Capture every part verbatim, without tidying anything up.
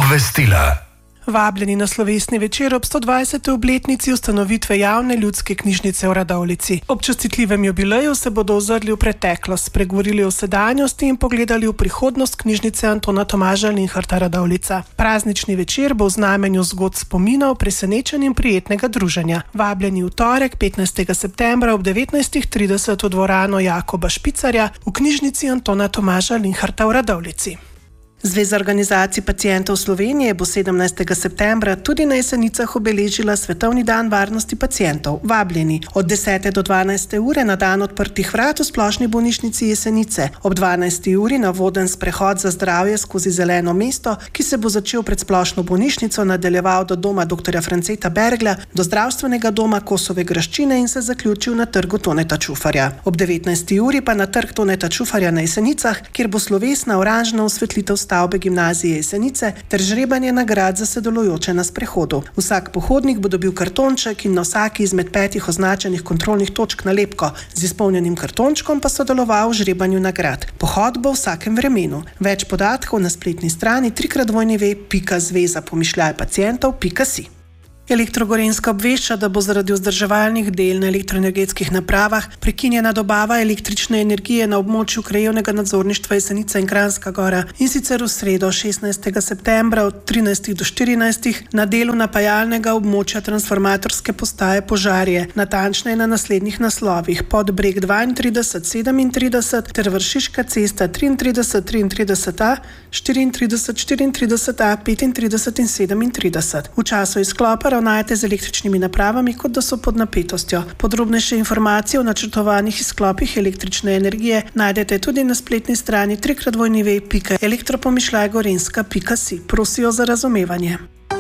Obvestila. Vabljeni na slovesni večer ob sto dvajseti obletnici ustanovitve javne ljudske knjižnice v Radovljici. Ob častitljivem jubileju se bodo ozrli v preteklost, spregovorili o sedanjosti in pogledali v prihodnost knjižnice Antona Tomaža Linharta Radovljica. Praznični večer bo v znamenju zgodb spominov, presenečenj in prijetnega druženja. Vabljeni v torek, petnajstega septembra ob devetnajstih trideset v dvorano Jakoba Špicarja v knjižnici Antona Tomaža Linharta v Radovljici. Zveza organizacij pacientov Slovenije bo sedemnajstega septembra tudi na Jesenicah obeležila Svetovni dan varnosti pacientov. Vabljeni od desete do dvanajste ure na dan odprtih vrat v Splošni bolnišnici Jesenice, ob dvanajsti uri na voden sprehod za zdravje skozi zeleno mesto, ki se bo začel pred Splošno bolnišnico, nadaljeval do doma doktorja Franceta Berglja, do zdravstvenega doma Kosove graščine in se zaključil na trgu Toneta Čufarja. Ob devetnajsti uri pa na trg Toneta Čufarja na Jesenicah, kjer bo slovesna oranžna osvetlitev stavbe gimnazije Jesenice ter žrebanje nagrad za sodelujoče na sprehodu. Vsak pohodnik bo dobil kartonček in na vsaki izmed petih označenih kontrolnih točk nalepko. Z izpolnjenim kartončkom pa sodeloval v žrebanju nagrad. Pohod bo v vsakem vremenu. Več podatkov na spletni strani trikrat dvojni ve pika zveza pomišljaj pacientov pika si. Elektro Gorenjska obvešča, da bo zaradi vzdrževalnih del na elektroenergetskih napravah prekinjena dobava električne energije na območju krajevnega nadzorništva Jesenica in Kranjska Gora, in sicer v sredo šestnajstega septembra od trinajstih do štirinajstih na delu napajalnega območja transformatorske postaje Požarje, natančneje na naslednjih naslovih: Podbreg dvaintrideset sedemintrideset ter Vršiška cesta triintrideset triintrideset a, štiriintrideset štiriintrideset a, petintrideset in sedemintrideset. V času izklopa ravnajte z električnimi napravami, kot da so pod napetostjo. Podrobnejše informacije o načrtovanih izklopih električne energije najdete tudi na spletni strani trikrat dvojni ve pika elektropomišljajgorenjska pika si. Prosijo za razumevanje.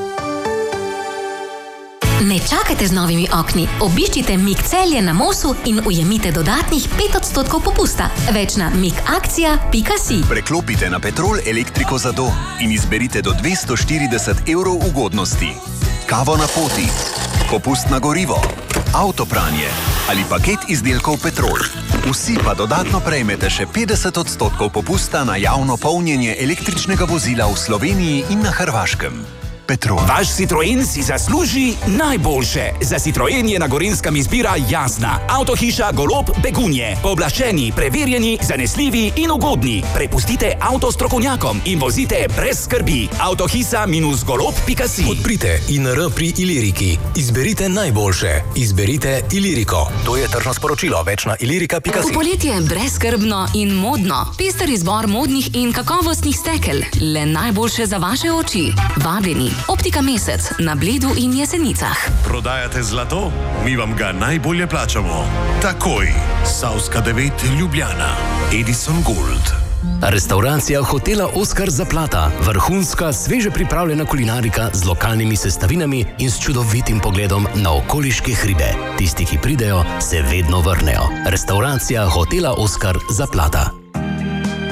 Ne čakajte z novimi okni. Obiščite Mik Celje na Mosu in ujemite dodatnih pet odstotkov popusta. Več na mikakcija pika si. Preklopite na Petrol elektriko za dom in izberite do dvesto štirideset evrov ugodnosti. Kavo na poti, popust na gorivo, avtopranje ali paket izdelkov Petrol. Vsi pa dodatno prejmete še petdeset odstotkov popusta na javno polnjenje električnega vozila v Sloveniji in na Hrvaškem. Petrol. Vaš Citroen si zasluži najboljše. Za Citroen je na Gorenjskem izbira jasna. Avtohiša Golob Begunje. Pooblaščeni, preverjeni, zanesljivi in ugodni. Prepustite avto strokovnjakom in vozite brez skrbi. avtohiša golob pika si. Odprite I N R pri Iliriki. Izberite najboljše. Izberite Iliriko. To je tržno sporočilo. Več na ilirika pika si. V poletje je brezskrbno in modno. Pester izbor modnih in kakovostnih stekel. Le najboljše za vaše oči. Vabljeni. Optika Mesec na Bledu in Jesenicah. Prodajate zlato? Mi vam ga najbolje plačamo. Takoj. Savska devet Ljubljana. Edison Gold. Restauracija hotela Oskar Zaplata. Vrhunska, sveže pripravljena kulinarika z lokalnimi sestavinami in s čudovitim pogledom na okoliške hribe. Tisti, ki pridejo, se vedno vrnejo. Restauracija hotela Oskar Zaplata.